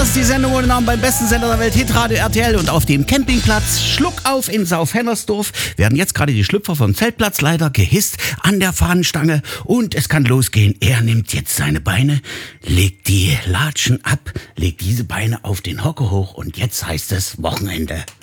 Das ist die Sendung ohne Namen beim besten Sender der Welt, Hitradio RTL. Und auf dem Campingplatz Schluckauf in Sauf-Hennersdorf werden jetzt gerade die Schlüpfer vom Zeltplatz leider gehisst an der Fahnenstange. Und es kann losgehen. Er nimmt jetzt seine Beine, legt die Latschen ab, legt diese Beine auf den Hocker hoch und jetzt heißt es Wochenende.